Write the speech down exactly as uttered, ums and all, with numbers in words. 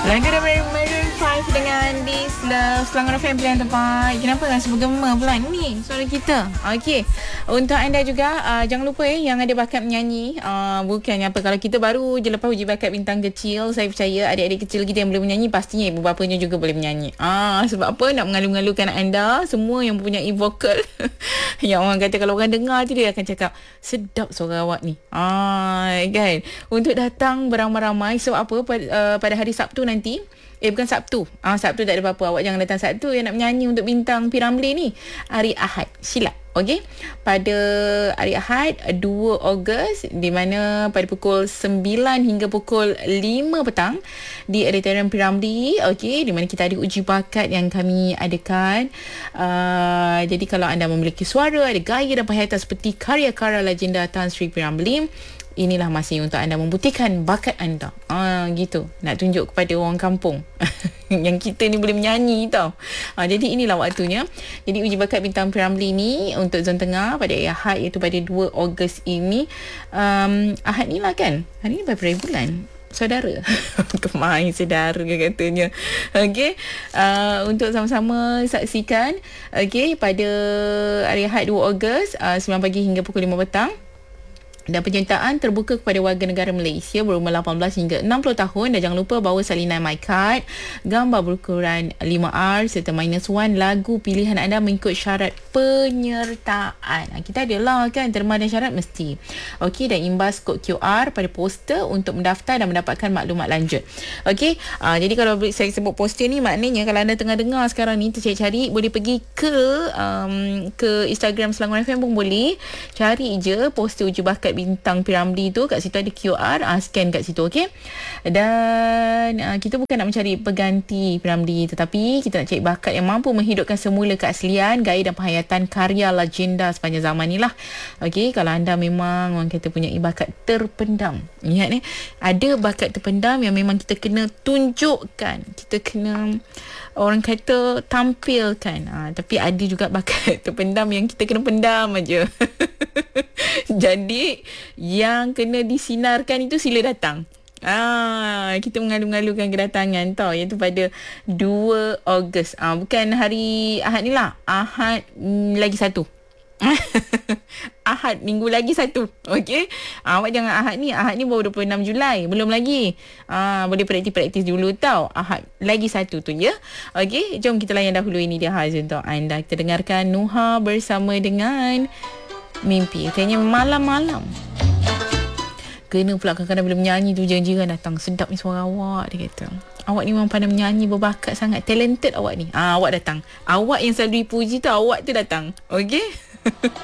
Lagu dari Maroon five dengan di Selangor F M pilihan tempat. Kenapa rasa bergema pula ni suara kita? Okey. Untuk anda juga uh, jangan lupa eh yang ada bakat menyanyi, uh, bukannya apa, kalau kita baru je lepas uji bakat bintang kecil, saya percaya adik-adik kecil kita yang boleh menyanyi pastinya ibu bapanya juga boleh menyanyi. Ah sebab apa? Nak mengalu-ngalukan anda semua yang mempunyai vokal. Yang orang kata kalau orang dengar tu dia akan cakap sedap suara awak ni. Ah kan. Untuk datang beramai-ramai sebab apa pada, uh, pada hari Sabtu nanti. Eh bukan Sabtu. Ah Sabtu tak ada apa-apa. Awak jangan datang Sabtu yang nak menyanyi untuk bintang P. Ramlee ni. Hari Ahad. Silap. Okey. Pada hari Ahad dua Ogos di mana pada pukul sembilan hingga pukul lima petang di Auditorium P. Ramlee. Okey, di mana kita ada uji bakat yang kami adakan. Uh, jadi kalau anda memiliki suara, ada gaya dan perkhidmatan seperti karya-karya legenda Tan Sri P. Ramlee, inilah masa untuk anda membuktikan bakat anda. Ah gitu. Nak tunjuk kepada orang kampung yang kita ni boleh menyanyi tau. Ah jadi inilah waktunya. Jadi uji bakat bintang P. Ramlee ni untuk zon tengah pada Ahad iaitu pada dua Ogos ini. Um, Ahad ni lah kan. Hari ni berapa bulan? Saudara. Kemain saudara katanya. Okey. Uh, untuk sama-sama saksikan okey pada hari Ahad dua Ogos uh, sembilan pagi hingga pukul lima petang. Dan penyertaan terbuka kepada warga negara Malaysia berumur lapan belas hingga enam puluh tahun. Dan jangan lupa bawa salinan MyCard, gambar berukuran lima R serta minus one lagu pilihan anda mengikut syarat penyertaan. Kita adalah kan terma dan syarat mesti. Okey, dan imbas kod Q R pada poster untuk mendaftar dan mendapatkan maklumat lanjut. Okey, uh, jadi kalau saya sebut poster ni maknanya kalau anda tengah dengar sekarang ni tercari-cari boleh pergi ke um, ke Instagram Selangor F M pun boleh. Cari je poster uji bakat bintang P. Ramlee tu, kat situ ada Q R, uh, scan kat situ, okey. Dan uh, kita bukan nak mencari pengganti P. Ramlee, tetapi kita nak cari bakat yang mampu menghidupkan semula keaslian, gaya dan penghayatan karya legenda sepanjang zaman ni lah. Okey, kalau anda memang orang kata punya bakat terpendam, ingat ni, ada bakat terpendam yang memang kita kena tunjukkan, kita kena orang kata tampilkan. Ha, tapi ada juga bakat terpendam yang kita kena pendam aja. Jadi yang kena disinarkan itu sila datang. Ah, kita mengalu-ngalukan kedatangan tau, iaitu pada dua Ogos. Ah, bukan hari Ahad ni lah. Ahad mm, lagi satu. Ahad minggu lagi satu. Okey. Ah, awak jangan Ahad ni. Ahad ni baru dua puluh enam Julai. Belum lagi. Ah, boleh praktis-praktis dulu tau. Ahad lagi satu tu ya. Okey. Jom kita layan dahulu ini dia khas untuk anda. Kita dengarkan Nuha bersama dengan Mimpi. Katanya malam-malam. Kena pula kadang-kadang bila menyanyi tu jiran-jiran datang. Sedap ni suara awak, dia kata. Awak ni memang pandai menyanyi, berbakat sangat. Talented awak ni. Ah, awak datang. Awak yang selalu dipuji tu, awak tu datang. Okey?